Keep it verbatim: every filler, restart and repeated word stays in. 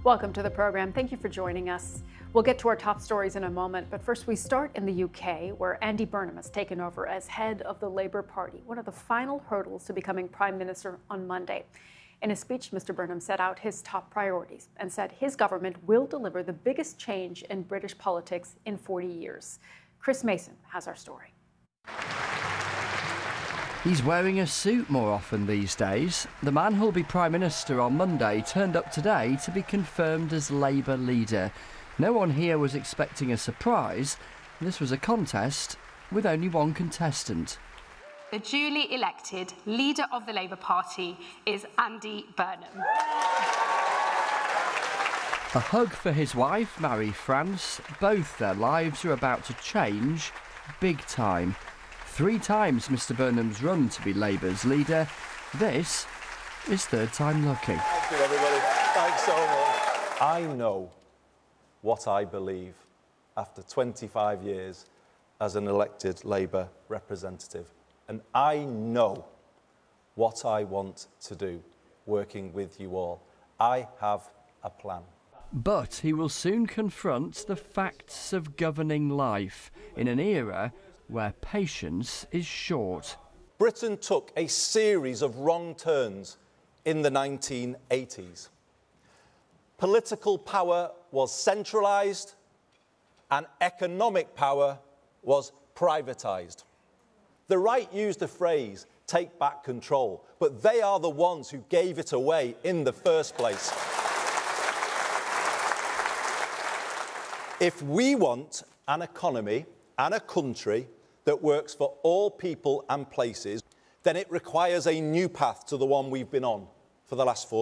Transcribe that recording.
Welcome to the program. Thank you for joining us. We'll get to our top stories in a moment, but first we start in the U K, where Andy Burnham has taken over as head of the Labour Party, one of the final hurdles to becoming Prime Minister on Monday. In a speech, Mister Burnham set out his top priorities and said his government will deliver the biggest change in British politics in forty years. Chris Mason has our story. He's wearing a suit more often these days. The man who'll be Prime Minister on Monday turned up today to be confirmed as Labour leader. No one here was expecting a surprise. This was a contest with only one contestant. The duly elected leader of the Labour Party is Andy Burnham. A hug for his wife, Marie-France. Both their lives are about to change big time. Three times Mister Burnham's run to be Labour's leader. This is third time lucky. Thank you, everybody. Thanks so much. I know what I believe after twenty-five years as an elected Labour representative. And I know what I want to do, working with you all. I have a plan. But he will soon confront the facts of governing life in an era where patience is short. Britain took a series of wrong turns in the nineteen eighties. Political power was centralised and economic power was privatised. The right used the phrase, take back control, but they are the ones who gave it away in the first place. If we want an economy and a country that works for all people and places, then it requires a new path to the one we've been on for the last four